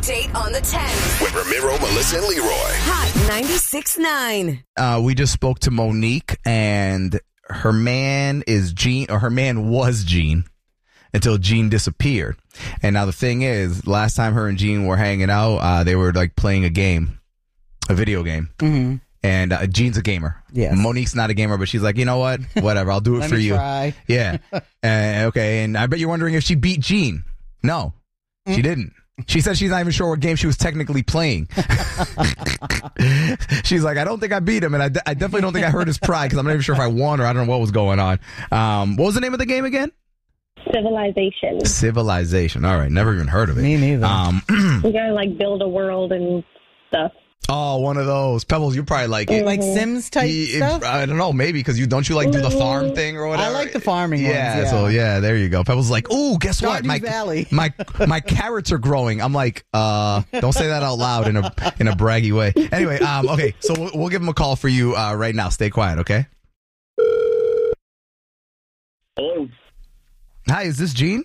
Update on the 10 with Ramiro, Melissa, and Leroy. Hot 96.9. We just spoke to Monique, and her man is Gene, or her man was Gene, until Gene disappeared. And now the thing is, last time her and Gene were hanging out, they were like playing a game, a video game. Mm-hmm. And Gene's a gamer. Yes. Monique's not a gamer, but she's like, you know what? Whatever, I'll do it Let for me you. try. Yeah. Okay. And I bet you're wondering if she beat Gene. No, she didn't. She said she's not even sure what game she was technically playing. She's like, I don't think I beat him, and I definitely don't think I hurt his pride because I'm not even sure if I won or I don't know what was going on. What was the name of the game again? Civilization. Civilization. All right, never even heard of it. Me neither. You gotta like build a world and stuff. Oh, one of those. Pebbles, you probably like it. Like Sims type stuff? I don't know, maybe, because don't you like do the farm thing or whatever? I like the farming ones, yeah. yeah. So, yeah, there you go. Pebbles like, ooh, guess what? Stardew Valley. My carrots are growing. I'm like, don't say that out loud in a braggy way. Anyway, okay, so we'll give him a call for you right now. Stay quiet, okay? Hello. Hi, is this Gene?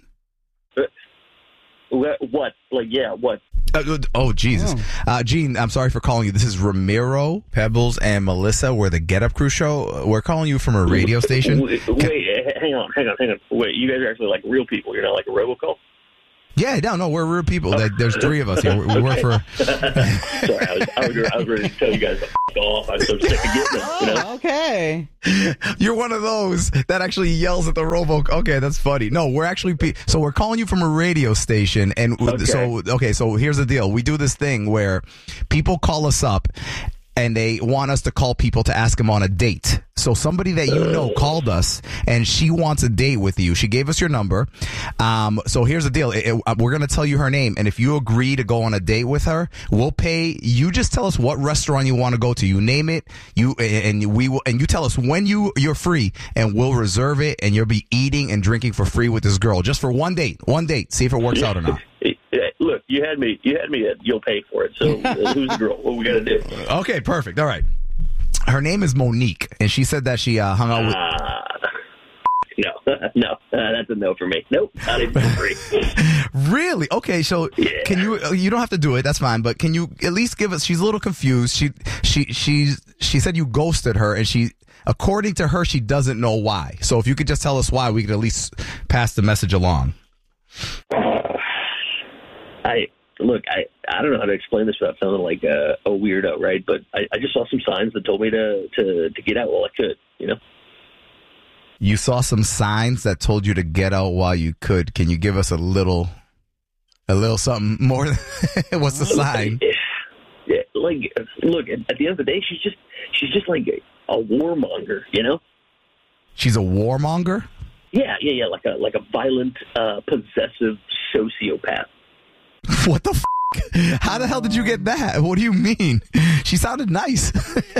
What? Like, yeah, what? Oh, Jesus. Gene, I'm sorry for calling you. This is Ramiro, Pebbles, and Melissa. We're the Get Up Crew show. We're calling you from a radio station. Wait, hang on. Wait, you guys are actually like real people. You're not like a robocall? Yeah, no, we're real people. There's three of us here. We work for... Sorry, I was ready to tell you guys to f*** off. I'm so sick of getting it, you know? Okay. You're one of those that actually yells at the robo. Okay, that's funny. No, we're actually... So we're calling you from a radio station. And so here's the deal. We do this thing where people call us up and they want us to call people to ask them on a date. So somebody that you know called us, and she wants a date with you. She gave us your number. So here's the deal. We're going to tell you her name, and if you agree to go on a date with her, we'll pay. You just tell us what restaurant you want to go to. You name it. You tell us when you're free, and we'll reserve it, and you'll be eating and drinking for free with this girl just for one date. One date. See if it works out or not. Look, you had me at you'll pay for it. So who's the girl? What we got to do? Okay, perfect. All right. Her name is Monique, and she said that she hung out with... No, that's a no for me. Nope, not even for free. Really? Okay, so Can you don't have to do it, that's fine, but can you at least give us... She's a little confused. She said you ghosted her, and according to her, she doesn't know why. So if you could just tell us why, we could at least pass the message along. I don't know how to explain this without sounding like a weirdo, right? But I just saw some signs that told me to get out while I could, you know? You saw some signs that told you to get out while you could. Can you give us a little something more? What's the sign? Yeah, like, look, at the end of the day, she's just like a warmonger, you know? She's a warmonger? Yeah, like a violent, possessive sociopath. What the f***? How the hell did you get that? What do you mean? She sounded nice.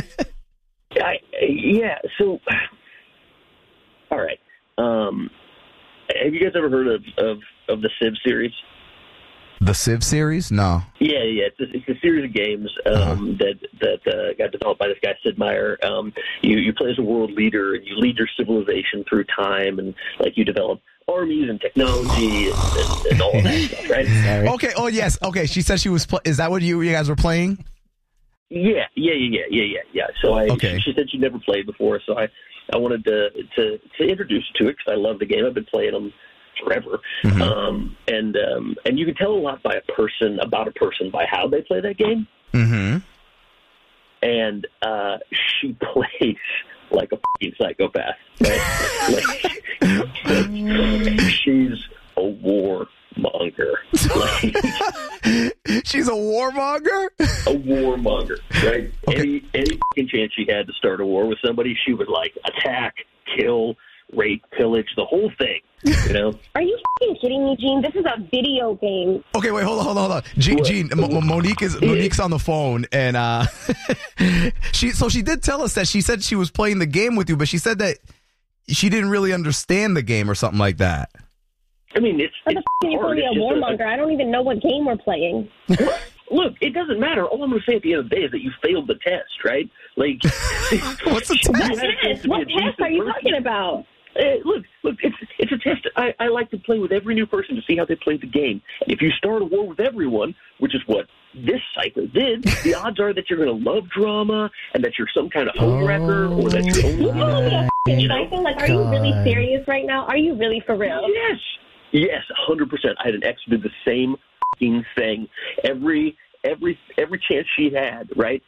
So, all right. Have you guys ever heard of the Civ series? The Civ series? No. Yeah. It's a series of games that got developed by this guy, Sid Meier. You play as a world leader, and you lead your civilization through time, and like you develop armies and technology and all of that stuff, right? Okay. Oh, yes. Okay. She said she was. Is that what you guys were playing? Yeah. So she said she'd never played before, so I wanted to introduce her to it because I love the game. I've been playing them forever, and you can tell a lot about a person by how they play that game. Mm-hmm. And she plays like a fucking psychopath, right? She's a warmonger. She's a warmonger? A warmonger, right? Okay. Any fucking chance she had to start a war with somebody, she would like attack, kill, rape, pillage, the whole thing. You know? Are you fucking kidding me, Gene? This is a video game. Okay, wait, hold on. Gene, Monique's on the phone, and she did tell us that she said she was playing the game with you, but she said that she didn't really understand the game or something like that. I mean, it's What the f*** are you calling me a warmonger? I don't even know what game we're playing. Look, it doesn't matter. All I'm going to say at the end of the day is that you failed the test, right? Like, what's the test? What test are you talking about? Look, it's a test. I like to play with every new person to see how they play the game. If you start a war with everyone, which is what this cycle did, the odds are that you're going to love drama and that you're some kind of home wrecker or that you're only... Like, are you really serious right now? Are you really for real? Yes, 100%. I had an ex who did the same thing. Every chance she had, right?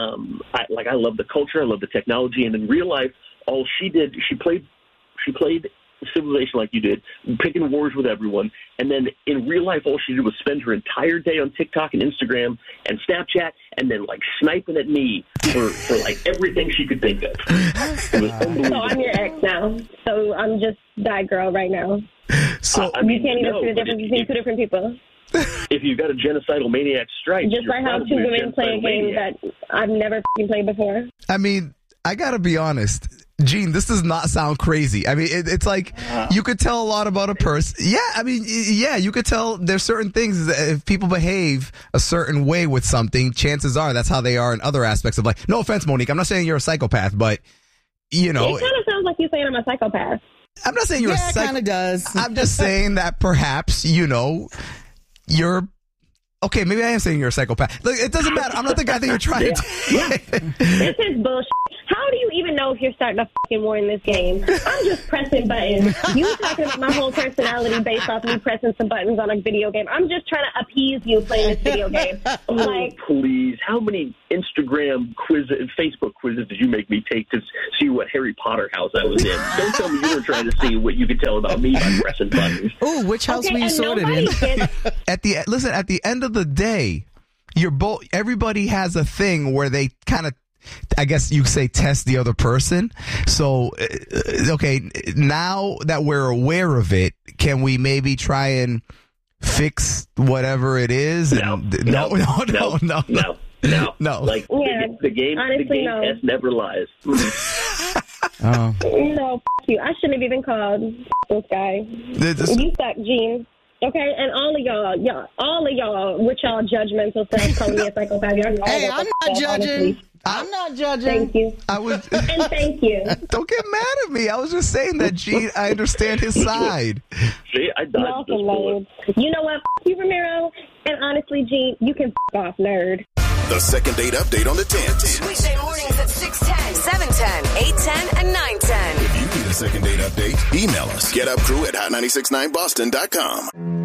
I love the culture, I love the technology, and in real life, all she did, she played Civilization like you did, picking wars with everyone, and then in real life, all she did was spend her entire day on TikTok and Instagram and Snapchat, and then like sniping at me for like everything she could think of. It was unbelievable. So I'm your ex now. So I'm just that girl right now. So you can't even see the difference between two different people. If you've got a genocidal maniac strike, just like how two women play a game that I've never played before. I mean, I gotta be honest, Gene, this does not sound crazy. I mean, it's like you could tell a lot about a person. Yeah, I mean, yeah, you could tell there's certain things that if people behave a certain way with something, chances are that's how they are in other aspects of life. No offense, Monique, I'm not saying you're a psychopath, but you know, it kind of sounds like you're saying I'm a psychopath. I'm not saying you're a psychopath. Yeah, it kind of does. I'm just saying that perhaps, you know, you're. Okay, maybe I am saying you're a psychopath. Look, it doesn't matter. I'm not the guy that you're trying to. This is bullshit. How do you even know if you're starting a fucking war in this game? I'm just pressing buttons. You talking about my whole personality based off me pressing some buttons on a video game. I'm just trying to appease you playing this video game. Like, please, how many Instagram quizzes and Facebook quizzes did you make me take to see what Harry Potter house I was in? Don't tell me you were trying to see what you could tell about me by pressing buttons. Ooh, which house were you sorted in? At the end of the day, everybody has a thing where they kind of, I guess you say, test the other person. So, okay, now that we're aware of it, can we maybe try and fix whatever it is? No. Like, yeah, the game test never lies. Oh. No, f*** you. I shouldn't have even called this guy. You suck, Gene. Okay, and all of y'all, with y'all judgmental self calling me a psychopath. Hey, I'm not judging. Honestly. I'm not judging. Thank you. And thank you. Don't get mad at me. I was just saying that, Gene, I understand his side. See, I dodged this bullet. You know what? F*** you, Ramiro. And honestly, Gene, you can f*** off, nerd. The second date update on the 10s. Weekday mornings at 6:10, 7:10, 8:10, and 9:10. If you need a second date update, email us. GetUpCrew@hot969boston.com.